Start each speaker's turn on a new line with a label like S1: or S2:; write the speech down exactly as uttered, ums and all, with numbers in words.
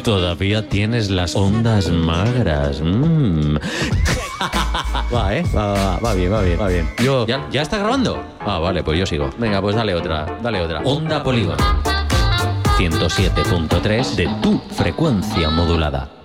S1: Todavía tienes las ondas magras. Mm. Va, ¿eh? Va, va, va bien, va bien, va bien. Yo, ¿ya, ¿ya está grabando? Ah, vale, pues yo sigo. Venga, pues dale otra, dale otra. Onda Polígono ciento siete punto tres de tu frecuencia modulada.